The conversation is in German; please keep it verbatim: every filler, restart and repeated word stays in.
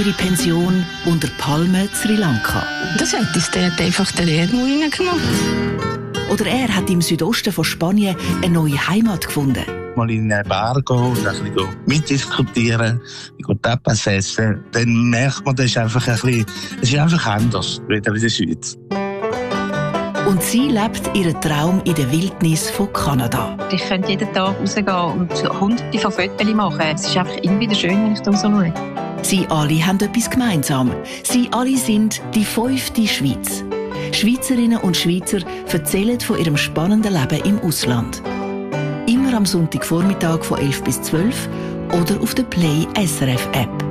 ihre Pension unter Palmen Sri Lanka. Das hat uns dort einfach den Erdmau reingenommen. Oder er hat im Südosten von Spanien eine neue Heimat gefunden. Mal in einen Bar gehen und ein bisschen mitdiskutieren, Tapas essen, dann merkt man, das ist einfach ein bisschen, es ist einfach anders, wieder in der Schweiz. Und sie lebt ihren Traum in der Wildnis von Kanada. Ich könnte jeden Tag rausgehen und hunderte von Fotos machen. Es ist einfach immer wieder schön, wenn ich da so schaue. Sie alle haben etwas gemeinsam. Sie alle sind die fünfte Schweiz. Schweizerinnen und Schweizer erzählen von ihrem spannenden Leben im Ausland. Immer am Sonntagvormittag von elf bis zwölf oder auf der Play S R F App.